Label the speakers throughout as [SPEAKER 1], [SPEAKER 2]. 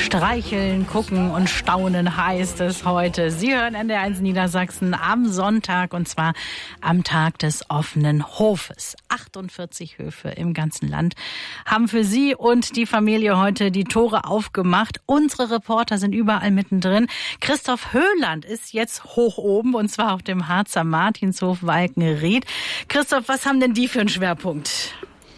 [SPEAKER 1] Streicheln, gucken und staunen heißt es heute. Sie hören NDR1 Niedersachsen am Sonntag und zwar am Tag des offenen Hofes. 48 Höfe im ganzen Land haben für Sie und die Familie heute die Tore aufgemacht. Unsere Reporter sind überall mittendrin. Christoph Höhland ist jetzt hoch oben und zwar auf dem Harzer Martinshof Walkenried. Christoph, was haben denn die für einen Schwerpunkt?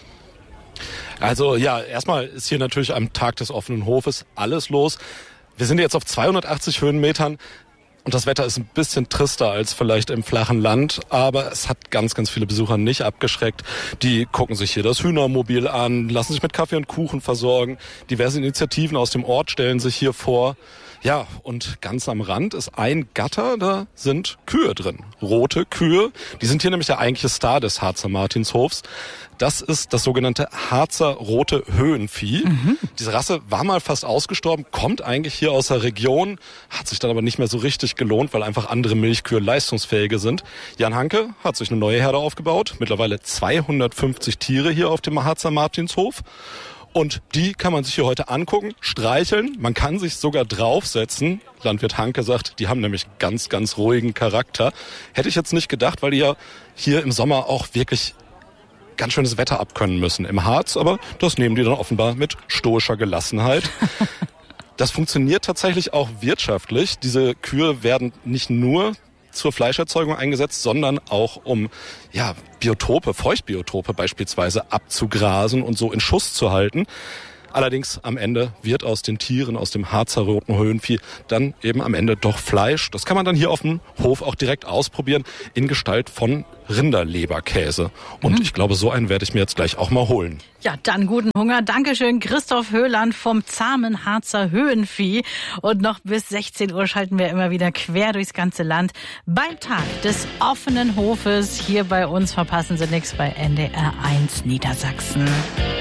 [SPEAKER 2] Also ja, erstmal ist hier natürlich am Tag des offenen Hofes alles los. Wir sind jetzt auf 280 Höhenmetern und das Wetter ist ein bisschen trister als vielleicht im flachen Land, aber es hat ganz, ganz viele Besucher nicht abgeschreckt. Die gucken sich hier das Hühnermobil an, lassen sich mit Kaffee und Kuchen versorgen. Diverse Initiativen aus dem Ort stellen sich hier vor. Ja, und ganz am Rand ist ein Gatter, da sind Kühe drin. Rote Kühe, die sind hier nämlich der eigentliche Star des Harzer Martinshofs. Das ist das sogenannte Harzer rote Höhenvieh. Diese Rasse war mal fast ausgestorben, kommt eigentlich hier aus der Region, hat sich dann aber nicht mehr so richtig gelohnt, weil einfach andere Milchkühe leistungsfähiger sind. Jan Hanke hat sich eine neue Herde aufgebaut, mittlerweile 250 Tiere hier auf dem Harzer Martinshof. Und die kann man sich hier heute angucken, streicheln. Man kann sich sogar draufsetzen. Landwirt Hanke sagt, die haben nämlich ganz, ganz ruhigen Charakter. Hätte ich jetzt nicht gedacht, weil die ja hier im Sommer auch wirklich ganz schönes Wetter abkönnen müssen im Harz. Aber das nehmen die dann offenbar mit stoischer Gelassenheit. Das funktioniert tatsächlich auch wirtschaftlich. Diese Kühe werden nicht nur zur Fleischerzeugung eingesetzt, sondern auch um Biotope, Feuchtbiotope beispielsweise abzugrasen und so in Schuss zu halten. Allerdings am Ende wird aus den Tieren, aus dem Harzer roten Höhenvieh dann eben am Ende doch Fleisch. Das kann man dann hier auf dem Hof auch direkt ausprobieren in Gestalt von Rinderleberkäse. Und ich glaube, so einen werde ich mir jetzt gleich auch mal holen.
[SPEAKER 1] Ja, dann guten Hunger. Dankeschön, Christoph Höhland vom zahmen Harzer Höhenvieh. Und noch bis 16 Uhr schalten wir immer wieder quer durchs ganze Land beim Tag des offenen Hofes. Hier bei uns verpassen Sie nichts bei NDR1 Niedersachsen.